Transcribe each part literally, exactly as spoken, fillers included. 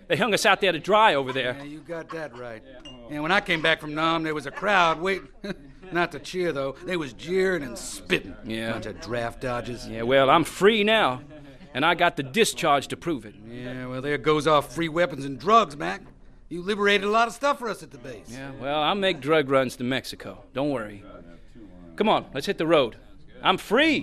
They hung us out there to dry over there. Yeah, you got that right. And when I came back from Nam, there was a crowd waiting. Not to cheer, though. They was jeering and spitting. Yeah. Bunch of draft dodgers. Yeah, well, I'm free now, and I got the discharge to prove it. Yeah, well, there goes our free weapons and drugs, Mac. You liberated a lot of stuff for us at the base. Yeah, well, I'll make drug runs to Mexico. Don't worry. Come on, let's hit the road. I'm free!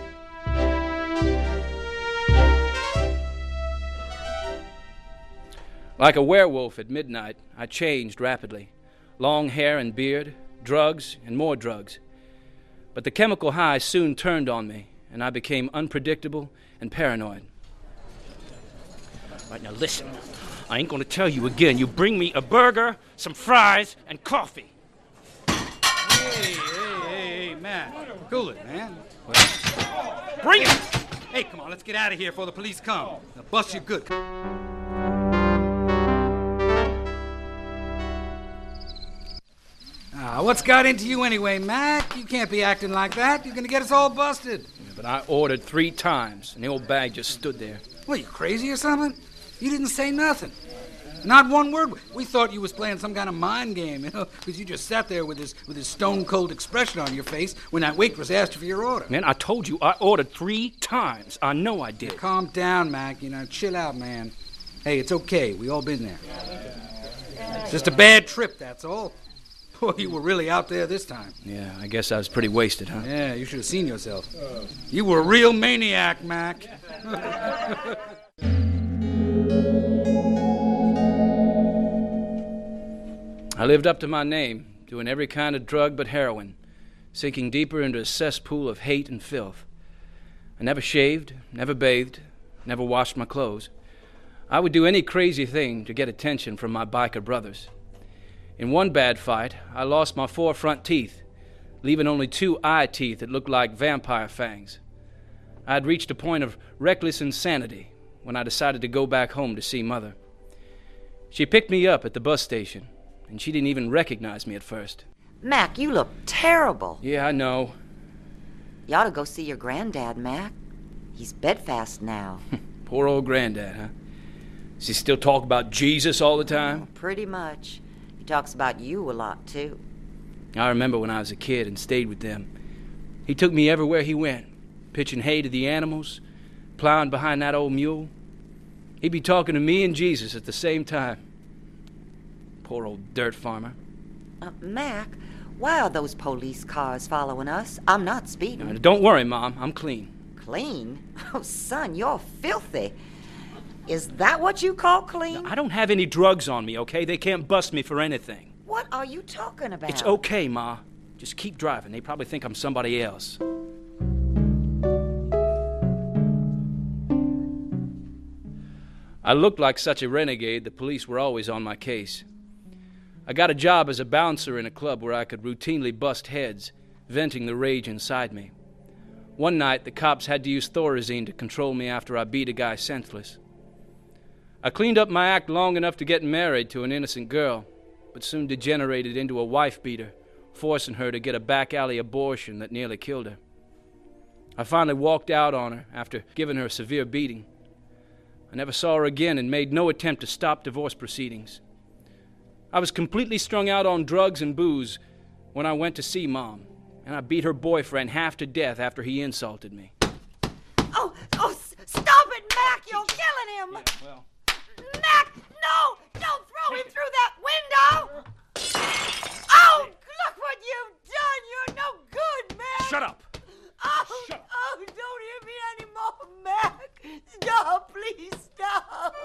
Like a werewolf at midnight, I changed rapidly. Long hair and beard, drugs and more drugs. But the chemical high soon turned on me, and I became unpredictable and paranoid. Right, now listen. I ain't gonna tell you again. You bring me a burger, some fries, and coffee. Hey, hey, hey, hey, Mac. Cool it, man. Bring it! Hey, come on, let's get out of here before the police come. They'll bust you good. Ah, what's got into you anyway, Mac? You can't be acting like that. You're gonna get us all busted. Yeah, but I ordered three times, and the old bag just stood there. What, you crazy or something? You didn't say nothing. Not one word. We thought you was playing some kind of mind game, you know, because you just sat there with this with this stone-cold expression on your face when that waitress asked you for your order. Man, I told you I ordered three times. I know I did. Now, calm down, Mac. You know, chill out, man. Hey, it's okay. We all been there. It's just a bad trip, that's all. Boy, you were really out there this time. Yeah, I guess I was pretty wasted, huh? Yeah, you should have seen yourself. You were a real maniac, Mac. I lived up to my name, doing every kind of drug but heroin, sinking deeper into a cesspool of hate and filth. I never shaved, never bathed, never washed my clothes. I would do any crazy thing to get attention from my biker brothers. In one bad fight, I lost my four front teeth, leaving only two eye teeth that looked like vampire fangs. I had reached a point of reckless insanity when I decided to go back home to see Mother. She picked me up at the bus station, and she didn't even recognize me at first. Mac, you look terrible. Yeah, I know. You ought to go see your granddad, Mac. He's bedfast now. Poor old granddad, huh? Does he still talk about Jesus all the time? Oh, pretty much. He talks about you a lot, too. I remember when I was a kid and stayed with them. He took me everywhere he went, pitching hay to the animals, plowing behind that old mule. He'd be talking to me and Jesus at the same time. Poor old dirt farmer. Uh, Mac, why are those police cars following us? I'm not speeding. Now, don't worry, Mom. I'm clean. Clean? Oh, son, you're filthy. Is that what you call clean? Now, I don't have any drugs on me, okay? They can't bust me for anything. What are you talking about? It's okay, Ma. Just keep driving. They probably think I'm somebody else. I looked like such a renegade, the police were always on my case. I got a job as a bouncer in a club where I could routinely bust heads, venting the rage inside me. One night, the cops had to use Thorazine to control me after I beat a guy senseless. I cleaned up my act long enough to get married to an innocent girl, but soon degenerated into a wife-beater, forcing her to get a back-alley abortion that nearly killed her. I finally walked out on her after giving her a severe beating. I never saw her again and made no attempt to stop divorce proceedings. I was completely strung out on drugs and booze when I went to see Mom, and I beat her boyfriend half to death after he insulted me. Oh, oh, s- stop it, Mac! You're killing him! Yeah, well... Mac, no! Don't throw him through that window! Oh, look what you've done! You're no good, Mac! Shut up! Oh, Shut up. oh, don't hit me anymore, Mac! Stop, please stop!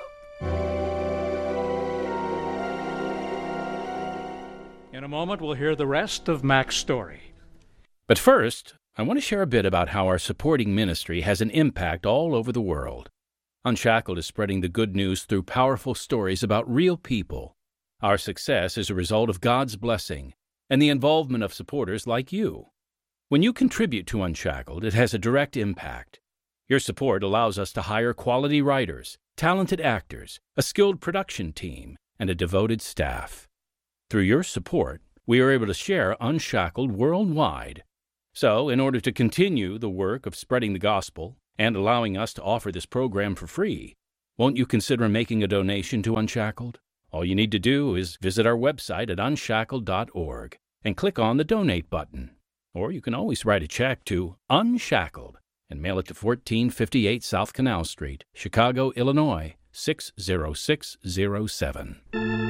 In a moment, we'll hear the rest of Mac's story. But first, I want to share a bit about how our supporting ministry has an impact all over the world. Unshackled is spreading the good news through powerful stories about real people. Our success is a result of God's blessing and the involvement of supporters like you. When you contribute to Unshackled, it has a direct impact. Your support allows us to hire quality writers, talented actors, a skilled production team, and a devoted staff. Through your support, we are able to share Unshackled worldwide. So, in order to continue the work of spreading the gospel and allowing us to offer this program for free, Won't you consider making a donation to Unshackled? All you need to do is visit our website at unshackled dot org and click on the Donate button. Or you can always write a check to Unshackled and mail it to fourteen fifty-eight South Canal Street, Chicago, Illinois, six zero six zero seven.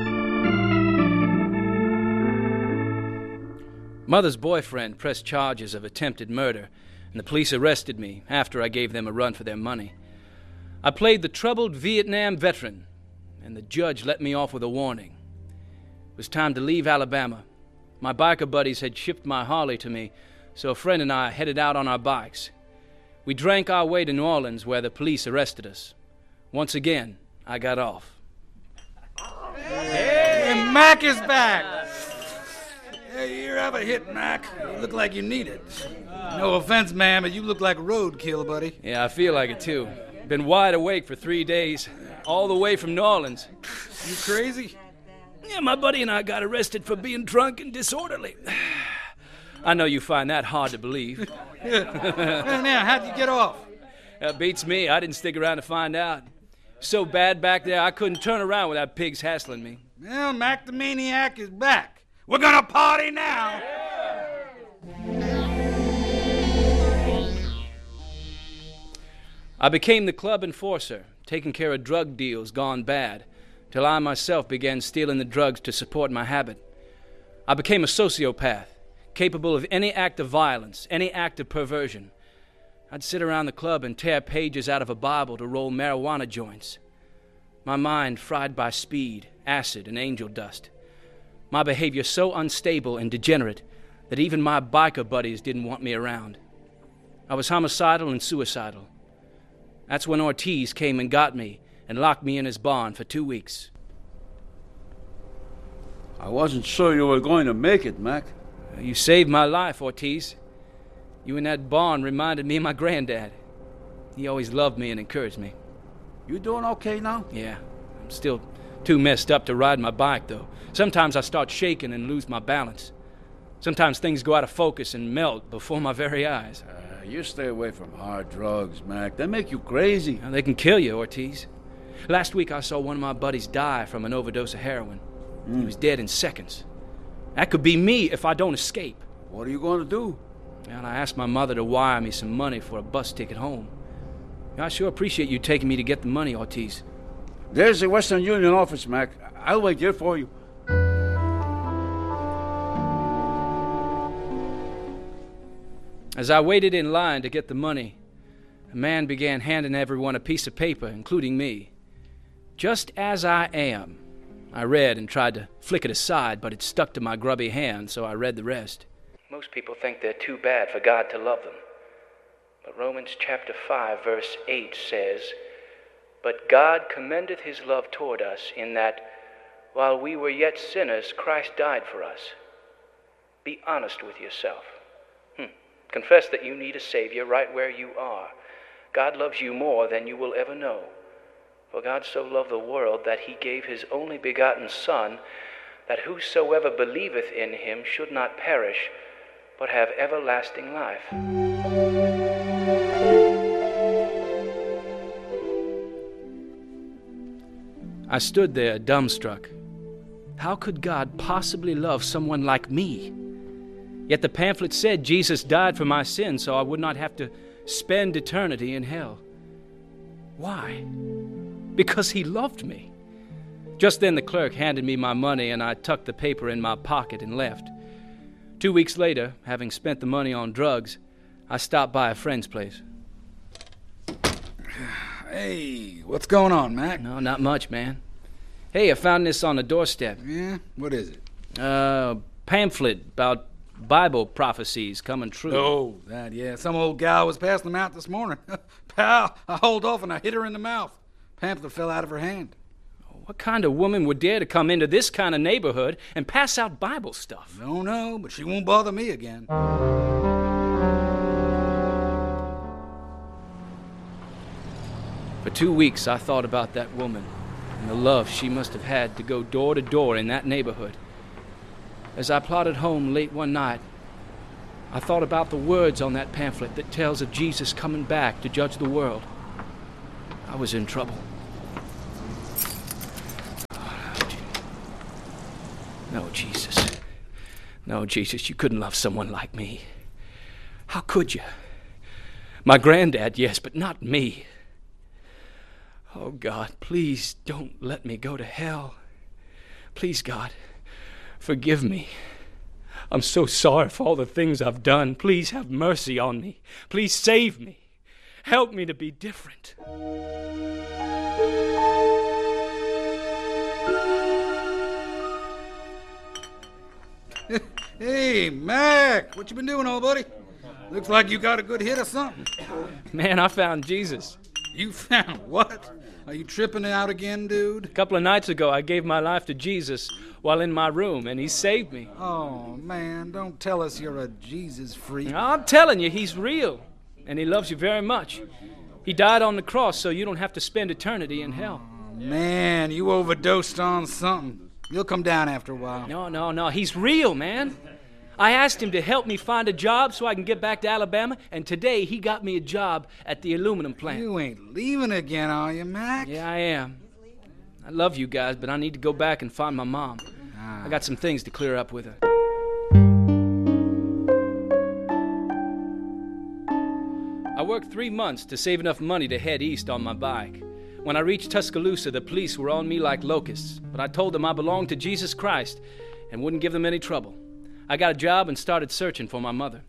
Mother's boyfriend pressed charges of attempted murder, and the police arrested me after I gave them a run for their money. I played the troubled Vietnam veteran, and the judge let me off with a warning. It was time to leave Alabama. My biker buddies had shipped my Harley to me, so a friend and I headed out on our bikes. We drank our way to New Orleans, where the police arrested us. Once again, I got off. Hey, Mac is back! Hey, you're have a hit, Mac. You look like you need it. No offense, man, but you look like roadkill, buddy. Yeah, I feel like it, too. Been wide awake for three days, all the way from New Orleans. You crazy? Yeah, my buddy and I got arrested for being drunk and disorderly. I know you find that hard to believe. Well, now, how'd you get off? That beats me. I didn't stick around to find out. So bad back there, I couldn't turn around without pigs hassling me. Well, Mac the Maniac is back. We're gonna party now! I became the club enforcer, taking care of drug deals gone bad, till I myself began stealing the drugs to support my habit. I became a sociopath, capable of any act of violence, any act of perversion. I'd sit around the club and tear pages out of a Bible to roll marijuana joints. My mind fried by speed, acid, and angel dust. My behavior so unstable and degenerate that even my biker buddies didn't want me around. I was homicidal and suicidal. That's when Ortiz came and got me and locked me in his barn for two weeks. I wasn't sure you were going to make it, Mac. You saved my life, Ortiz. You in that barn reminded me of my granddad. He always loved me and encouraged me. You doing okay now? Yeah, I'm still too messed up to ride my bike, though. Sometimes I start shaking and lose my balance. Sometimes things go out of focus and melt before my very eyes. Uh, you stay away from hard drugs, Mac. They make you crazy. Now, they can kill you, Ortiz. Last week I saw one of my buddies die from an overdose of heroin. Mm. He was dead in seconds. That could be me if I don't escape. What are you going to do? And I asked my mother to wire me some money for a bus ticket home. I sure appreciate you taking me to get the money, Ortiz. There's the Western Union office, Mac. I'll wait here for you. As I waited in line to get the money, a man began handing everyone a piece of paper, including me. Just as I am. I read and tried to flick it aside, but it stuck to my grubby hand, so I read the rest. Most people think they're too bad for God to love them. But Romans chapter five, verse eight says, "But God commendeth his love toward us, in that, while we were yet sinners, Christ died for us." Be honest with yourself. Hmm. Confess that you need a Savior right where you are. God loves you more than you will ever know. For God so loved the world that he gave his only begotten Son, that whosoever believeth in him should not perish, but have everlasting life. I stood there dumbstruck. How could God possibly love someone like me? Yet the pamphlet said Jesus died for my sins so I would not have to spend eternity in hell. Why? Because he loved me. Just then the clerk handed me my money and I tucked the paper in my pocket and left. Two weeks later, having spent the money on drugs, I stopped by a friend's place. Hey, what's going on, Mac? No, not much, man. Hey, I found this on the doorstep. Yeah? What is it? Uh, pamphlet about Bible prophecies coming true. Oh, that, yeah. Some old gal was passing them out this morning. Pal, I hauled off and I hit her in the mouth. Pamphlet fell out of her hand. What kind of woman would dare to come into this kind of neighborhood and pass out Bible stuff? Don't know, but she won't bother me again. For two weeks I thought about that woman and the love she must have had to go door to door in that neighborhood. As I plodded home late one night, I thought about the words on that pamphlet that tells of Jesus coming back to judge the world. I was in trouble. No, Jesus. No, Jesus, you couldn't love someone like me. How could you? My granddad, yes, but not me. Oh, God, please don't let me go to hell. Please, God, forgive me. I'm so sorry for all the things I've done. Please have mercy on me. Please save me. Help me to be different. Hey, Mac, what you been doing, old buddy? Looks like you got a good hit or something. Man, I found Jesus. You found what? Are you tripping out again, dude? A couple of nights ago, I gave my life to Jesus while in my room, and he saved me. Oh, man, don't tell us you're a Jesus freak. I'm telling you, he's real, and he loves you very much. He died on the cross so you don't have to spend eternity in hell. Oh, man, you overdosed on something. You'll come down after a while. No, no, no, he's real, man. I asked him to help me find a job so I can get back to Alabama, and today he got me a job at the aluminum plant. You ain't leaving again, are you, Mac? Yeah, I am. I love you guys, but I need to go back and find my mom. Ah. I got some things to clear up with her. I worked three months to save enough money to head east on my bike. When I reached Tuscaloosa, the police were on me like locusts, but I told them I belonged to Jesus Christ and wouldn't give them any trouble. I got a job and started searching for my mother.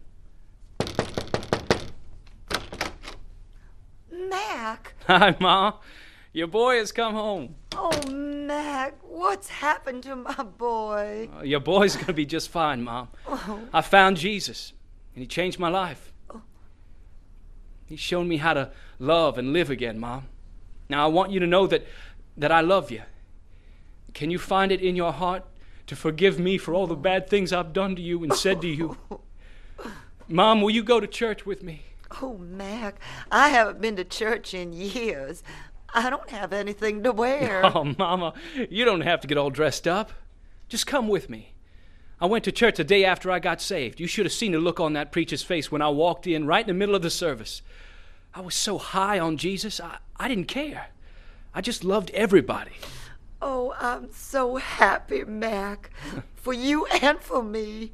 Mac. Hi, Ma. Your boy has come home. Oh, Mac, what's happened to my boy? Uh, your boy's going to be just fine, Mom. Oh. I found Jesus, and he changed my life. Oh. He's shown me how to love and live again, Mom. Now, I want you to know that, that I love you. Can you find it in your heart to forgive me for all the bad things I've done to you and said to you? Mom, will you go to church with me? Oh, Mac, I haven't been to church in years. I don't have anything to wear. Oh, Mama, you don't have to get all dressed up. Just come with me. I went to church the day after I got saved. You should have seen the look on that preacher's face when I walked in right in the middle of the service. I was so high on Jesus, I, I didn't care. I just loved everybody. Oh, I'm so happy, Mac, for you and for me.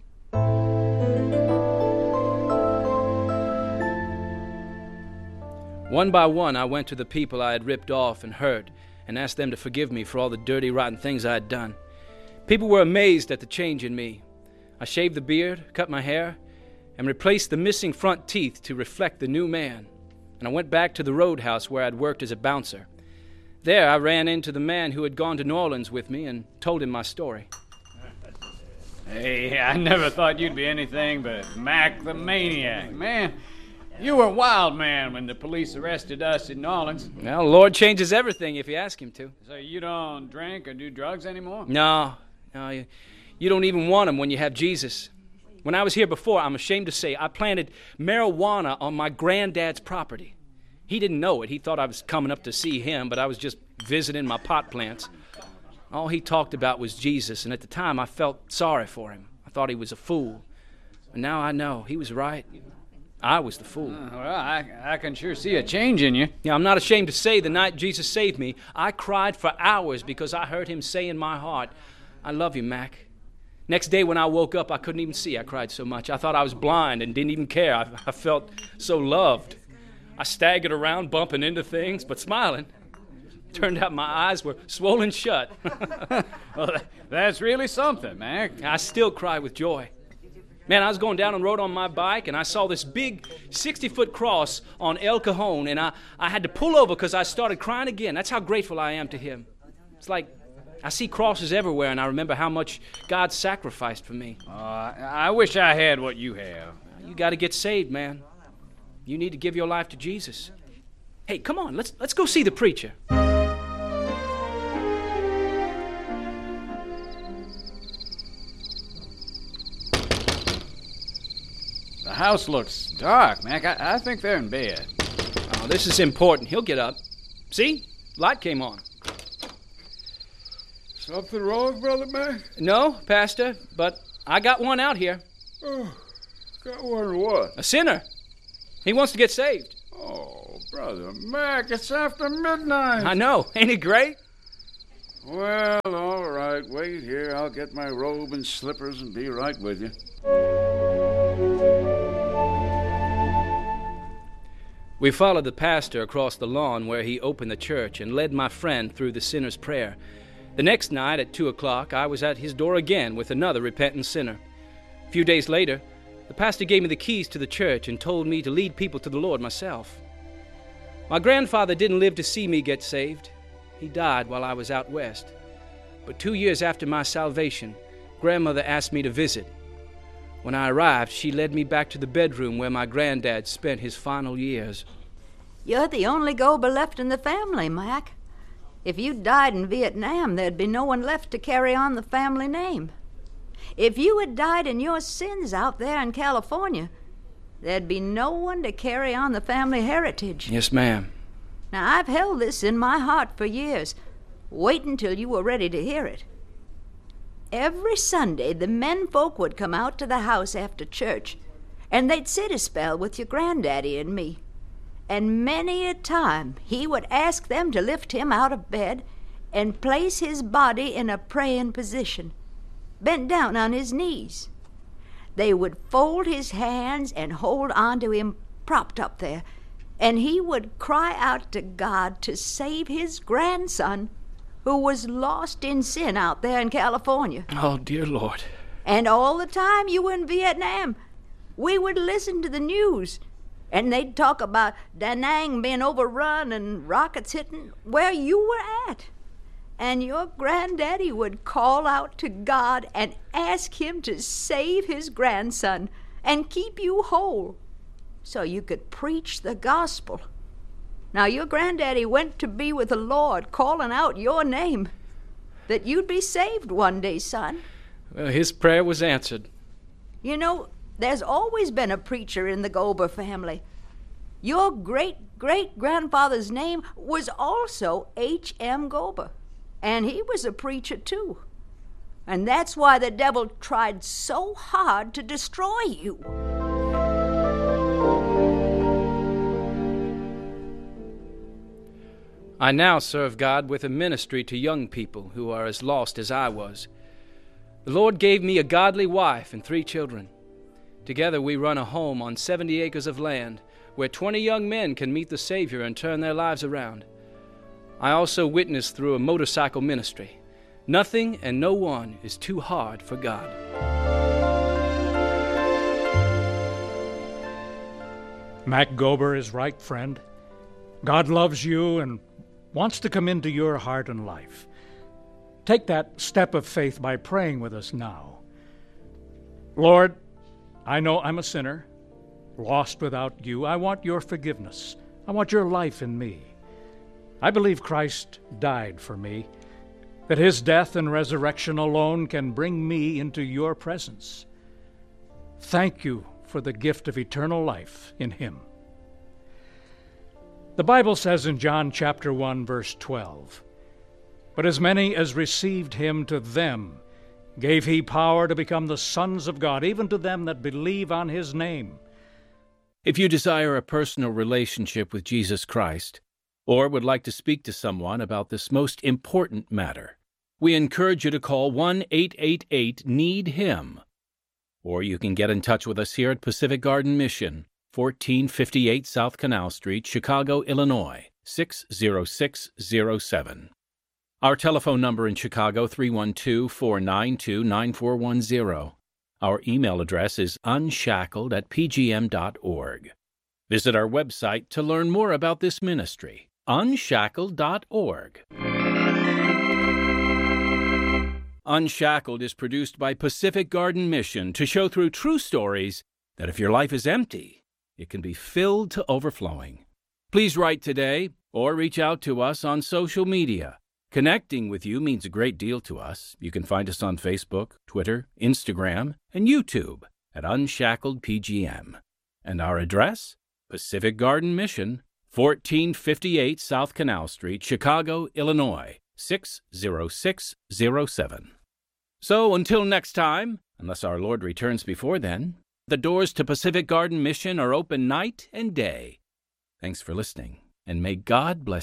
One by one, I went to the people I had ripped off and hurt and asked them to forgive me for all the dirty, rotten things I had done. People were amazed at the change in me. I shaved the beard, cut my hair, and replaced the missing front teeth to reflect the new man. And I went back to the roadhouse where I'd worked as a bouncer. There, I ran into the man who had gone to New Orleans with me and told him my story. Hey, I never thought you'd be anything but Mac the Maniac. Man, you were a wild man when the police arrested us in New Orleans. Well, the Lord changes everything if you ask him to. So you don't drink or do drugs anymore? No, no, you, you don't even want them when you have Jesus. When I was here before, I'm ashamed to say, I planted marijuana on my granddad's property. He didn't know it. He thought I was coming up to see him, but I was just visiting my pot plants. All he talked about was Jesus, and at the time I felt sorry for him. I thought he was a fool. And now I know he was right. I was the fool. Uh, well, I, I can sure see a change in you. Yeah, I'm not ashamed to say the night Jesus saved me, I cried for hours because I heard him say in my heart, I love you, Mac. Next day when I woke up, I couldn't even see. I cried so much. I thought I was blind and didn't even care. I, I felt so loved. I staggered around, bumping into things, but smiling. Turned out my eyes were swollen shut. Well, that's really something, Mac. I still cry with joy. Man, I was going down the road on my bike, and I saw this big sixty-foot cross on El Cajon, and I, I had to pull over because I started crying again. That's how grateful I am to him. It's like I see crosses everywhere, and I remember how much God sacrificed for me. Uh, I wish I had what you have. You got to get saved, man. You need to give your life to Jesus. Hey, come on, let's let's go see the preacher. The house looks dark, Mac. I, I think they're in bed. Oh, this is important. He'll get up. See? Light came on. Something wrong, Brother Mac? No, Pastor, but I got one out here. Oh, got one what? A sinner. He wants to get saved. Oh, Brother Mac, it's after midnight. I know. Ain't it great? Well, all right. Wait here. I'll I'll get my robe and slippers and be right with you. We followed the pastor across the lawn where he opened the church and led my friend through the sinner's prayer. The next night at two o'clock, I was at his door again with another repentant sinner. A few days later, the pastor gave me the keys to the church and told me to lead people to the Lord myself. My grandfather didn't live to see me get saved. He died while I was out west. But two years after my salvation, Grandmother asked me to visit. When I arrived, she led me back to the bedroom where my granddad spent his final years. You're the only Gober left in the family, Mac. If you died in Vietnam, there'd be no one left to carry on the family name. If you had died in your sins out there in California, there'd be no one to carry on the family heritage. Yes, ma'am. Now, I've held this in my heart for years, waiting till you were ready to hear it. Every Sunday, the men folk would come out to the house after church, and they'd sit a spell with your granddaddy and me. And many a time he would ask them to lift him out of bed and place his body in a praying position, bent down on his knees. They would fold his hands and hold on to him propped up there, and he would cry out to God to save his grandson, who was lost in sin out there in California. Oh, dear Lord. And all the time you were in Vietnam, we would listen to the news, and they'd talk about Da Nang being overrun and rockets hitting where you were at. And your granddaddy would call out to God and ask him to save his grandson and keep you whole so you could preach the gospel. Now, your granddaddy went to be with the Lord, calling out your name, that you'd be saved one day, son. Well, his prayer was answered. You know, there's always been a preacher in the Gober family. Your great-great-grandfather's name was also H M Gober, and he was a preacher too. And that's why the devil tried so hard to destroy you. I now serve God with a ministry to young people who are as lost as I was. The Lord gave me a godly wife and three children. Together we run a home on seventy acres of land where twenty young men can meet the Savior and turn their lives around. I also witness through a motorcycle ministry. Nothing and no one is too hard for God. Mac Gober is right, friend. God loves you and wants to come into your heart and life. Take that step of faith by praying with us now. Lord, I know I'm a sinner, lost without you. I want your forgiveness. I want your life in me. I believe Christ died for me, that his death and resurrection alone can bring me into your presence. Thank you for the gift of eternal life in him. The Bible says in John chapter one, verse twelve, "But as many as received him, to them gave he power to become the sons of God, even to them that believe on his name." If you desire a personal relationship with Jesus Christ, or would like to speak to someone about this most important matter, we encourage you to call one eight eight eight need him. Or you can get in touch with us here at Pacific Garden Mission, fourteen fifty-eight South Canal Street, Chicago, Illinois, six zero six zero seven. Our telephone number in Chicago, three one two, four nine two, nine four one zero. Our email address is unshackled at p g m dot org. Visit our website to learn more about this ministry, unshackled dot org. Unshackled is produced by Pacific Garden Mission to show through true stories that if your life is empty, it can be filled to overflowing. Please write today or reach out to us on social media. Connecting with you means a great deal to us. You can find us on Facebook, Twitter, Instagram, and YouTube at Unshackled P G M. And our address? Pacific Garden Mission, fourteen fifty-eight South Canal Street, Chicago, Illinois, six zero six zero seven. So until next time, unless our Lord returns before then, the doors to Pacific Garden Mission are open night and day. Thanks for listening, and may God bless you.